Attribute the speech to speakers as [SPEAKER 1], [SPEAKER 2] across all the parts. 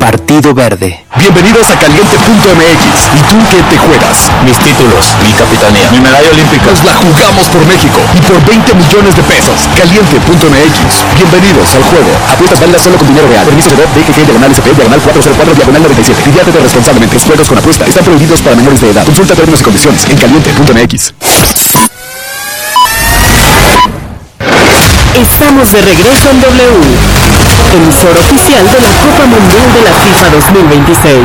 [SPEAKER 1] Partido Verde.
[SPEAKER 2] Bienvenidos a Caliente.mx. ¿Y tú qué te juegas?
[SPEAKER 3] Mis títulos, mi capitanía, mi medalla olímpica.
[SPEAKER 2] Nos la jugamos por México y por 20 millones de pesos. Caliente.mx. Bienvenidos al juego. Apuestas válidas solo con dinero real. Permiso de DGG/SP/404/497. Diviértete responsablemente. Juegos con apuesta están prohibidos para menores de edad. Consulta términos y condiciones en Caliente.mx.
[SPEAKER 4] Estamos de regreso en W, emisor oficial de la Copa Mundial de la FIFA 2026.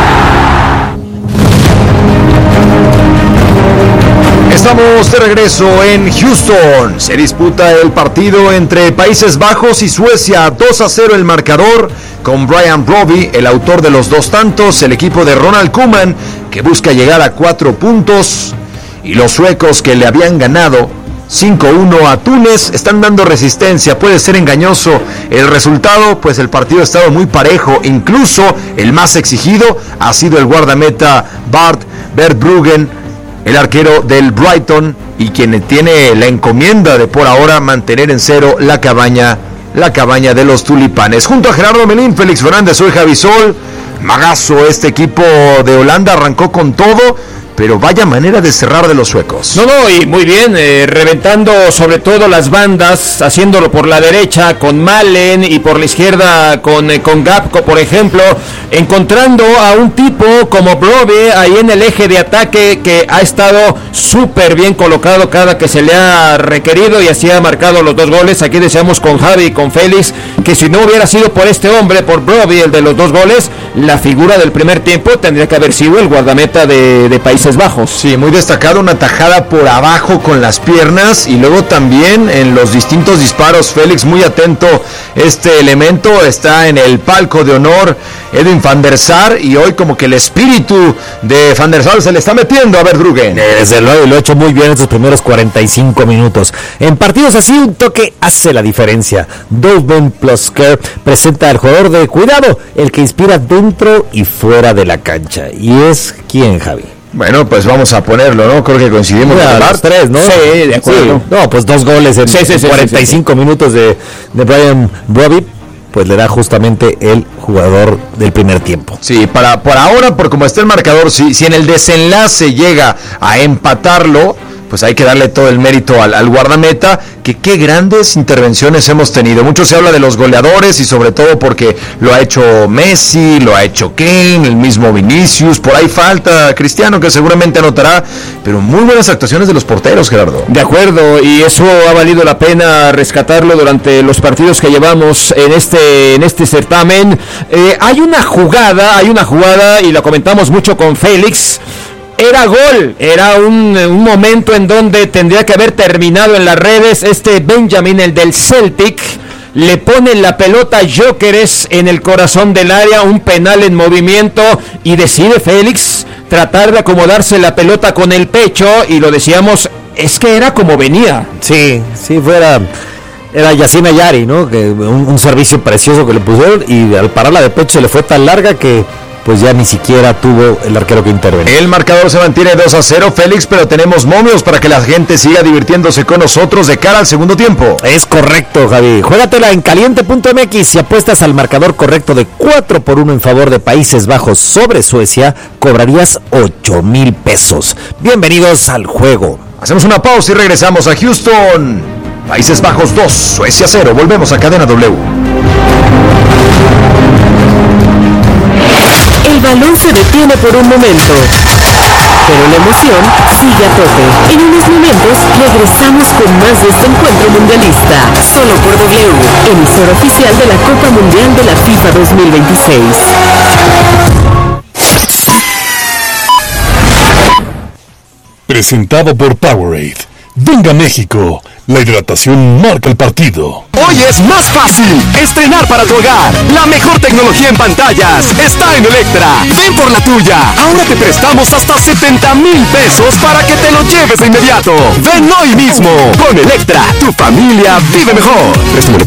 [SPEAKER 5] Estamos de regreso en Houston. Se disputa el partido entre Países Bajos y Suecia. 2-0 el marcador, con Brian Brobbey, el autor de los dos tantos, el equipo de Ronald Koeman, que busca llegar a 4 puntos, y los suecos, que le habían ganado 5-1 a Túnez, están dando resistencia. Puede ser engañoso el resultado, pues el partido ha estado muy parejo. Incluso el más exigido ha sido el guardameta Bart Verbruggen, el arquero del Brighton, y quien tiene la encomienda de por ahora mantener en cero la cabaña de los tulipanes. Junto a Gerardo Melín, Félix Fernández, soy Javi Sol. Magazo, este equipo de Holanda arrancó con todo, pero vaya manera de cerrar de los suecos.
[SPEAKER 3] No, y muy bien, reventando sobre todo las bandas, haciéndolo por la derecha con Malen y por la izquierda con Gapco, por ejemplo, encontrando a un tipo como Brobbey ahí en el eje de ataque, que ha estado súper bien colocado cada que se le ha requerido, y así ha marcado los 2 goles. Aquí deseamos con Javi y con Félix que si no hubiera sido por este hombre, por Brobbey, el de los 2 goles, la figura del primer tiempo tendría que haber sido el guardameta de Países Bajos.
[SPEAKER 5] Sí, muy destacado, una tajada por abajo con las piernas, y luego también en los distintos disparos. Félix, muy atento este elemento. Está en el palco de honor Edwin van der Sar, y hoy como que el espíritu de van der Sar se le está metiendo a Verbruggen.
[SPEAKER 6] Desde luego, lo ha hecho muy bien estos primeros 45 minutos. En partidos así, un toque hace la diferencia. Dolben Plosker presenta al jugador de cuidado, el que inspira dentro y fuera de la cancha. ¿Y es quién, Javi?
[SPEAKER 5] Bueno, pues vamos a ponerlo, ¿no? Creo que coincidimos
[SPEAKER 6] con los 3, ¿no?
[SPEAKER 3] Sí, de acuerdo.
[SPEAKER 6] Sí. No, pues 2 goles en 45 minutos de Brian Brobbey, pues le da justamente el jugador del primer tiempo.
[SPEAKER 5] Sí, por ahora, por como está el marcador, si en el desenlace llega a empatarlo, pues hay que darle todo el mérito al guardameta, que qué grandes intervenciones hemos tenido. Mucho se habla de los goleadores, y sobre todo porque lo ha hecho Messi, lo ha hecho Kane, el mismo Vinicius. Por ahí falta Cristiano, que seguramente anotará, pero muy buenas actuaciones de los porteros, Gerardo.
[SPEAKER 3] De acuerdo, y eso ha valido la pena rescatarlo durante los partidos que llevamos en este certamen. Hay una jugada, y la comentamos mucho con Félix. Era gol, era un momento en donde tendría que haber terminado en las redes. Benjamin, el del Celtic, le pone la pelota a Gyökeres en el corazón del área, un penal en movimiento, y decide Félix tratar de acomodarse la pelota con el pecho, y lo decíamos, es que era como venía.
[SPEAKER 6] Sí, era Yassine Ayari, ¿no? Que un servicio precioso que le pusieron, y al pararla de pecho se le fue tan larga que pues ya ni siquiera tuvo el arquero que intervenir.
[SPEAKER 5] El marcador se mantiene 2-0, Félix, pero tenemos momios para que la gente siga divirtiéndose con nosotros de cara al segundo tiempo.
[SPEAKER 6] Es correcto, Javi. Juégatela en Caliente.mx. Si apuestas al marcador correcto de 4-1 en favor de Países Bajos sobre Suecia, cobrarías 8,000 pesos. Bienvenidos al juego.
[SPEAKER 5] Hacemos una pausa y regresamos a Houston. Países Bajos 2, Suecia 0. Volvemos a Cadena W.
[SPEAKER 4] El balón se detiene por un momento, pero la emoción sigue a tope. En unos momentos regresamos con más de este encuentro mundialista, solo por W, emisor oficial de la Copa Mundial de la FIFA 2026.
[SPEAKER 7] Presentado por Powerade. Venga México, la hidratación marca el partido.
[SPEAKER 2] Hoy es más fácil estrenar para tu hogar. La mejor tecnología en pantallas está en Electra. Ven por la tuya. Ahora te prestamos hasta 70,000 pesos para que te lo lleves de inmediato. Ven hoy mismo. Con Electra, tu familia vive mejor. Préstamo